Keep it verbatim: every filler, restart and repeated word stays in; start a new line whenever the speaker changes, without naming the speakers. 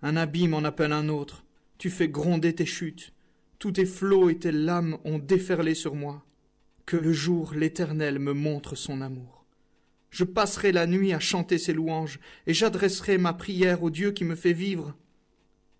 Un abîme en appelle un autre. Tu fais gronder tes chutes. Tous tes flots et tes lames ont déferlé sur moi. Que le jour l'Éternel me montre son amour. Je passerai la nuit à chanter ses louanges, et j'adresserai ma prière au Dieu qui me fait vivre.